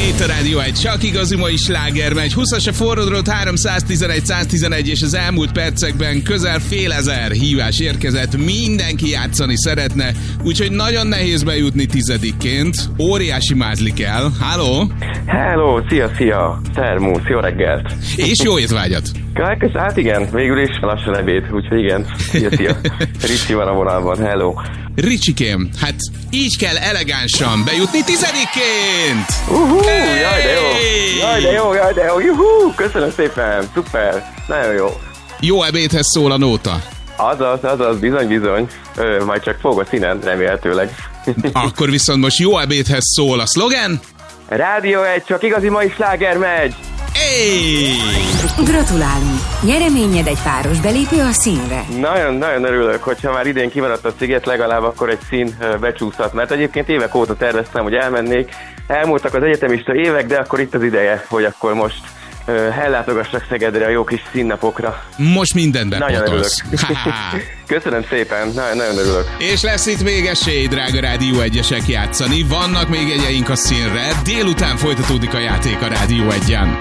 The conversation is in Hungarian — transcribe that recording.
Itt a Rádió egy csak igazi mai sláger megy. 20-as a forrodrott 311-111, és az elmúlt percekben közel fél ezer hívás érkezett. Mindenki játszani szeretne, úgyhogy nagyon nehéz bejutni tizedikként. Óriási mázli kell. Halló! Hello, szia! Szervusz, jó reggelt! És jó étvágyat! Hát igen, végül is lassan ebéd, úgyhogy igen. Szia! Ricsi van a vonalban, hello! Ricsikém, hát így kell elegánsan bejutni tizedikként! Jaj de jó, juhú! Köszönöm szépen, szuper, nagyon jó! Jó ebédhez szól a nóta. Azaz, bizony. Majd csak fog a színen, remélhetőleg. Akkor viszont most jó ebédhez szól a szlogen. Rádió egy, csak igazi mai sláger megy! Hey! Gratulálunk! Nyereményed egy páros belépő a színre. Nagyon örülök, hogyha már idén kimaradt a sziget, legalább akkor egy szín becsúszhat, mert egyébként évek óta terveztem, hogy elmennék. Elmúltak az egyetemista évek, de akkor itt az ideje, hogy akkor most ellátogassak Szegedre a jó kis színnapokra. Most mindenben nagyon örülök. Köszönöm szépen, nagyon örülök. És lesz itt még esély, drága Rádió 1-esek játszani. Vannak még jegyeink a színre. Délután folytatódik a játék a Rádió 1-en.